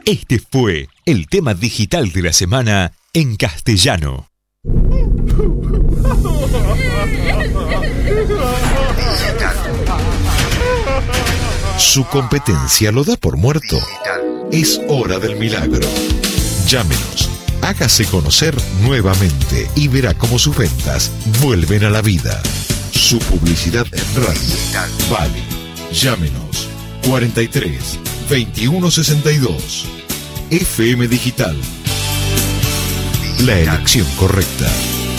Este fue el tema digital de la semana en castellano. Su competencia lo da por muerto. Es hora del milagro. Llámenos, hágase conocer nuevamente y verá cómo sus ventas vuelven a la vida. Su publicidad en radio vale. Llámenos 43 21 62. FM Digital. La elección correcta.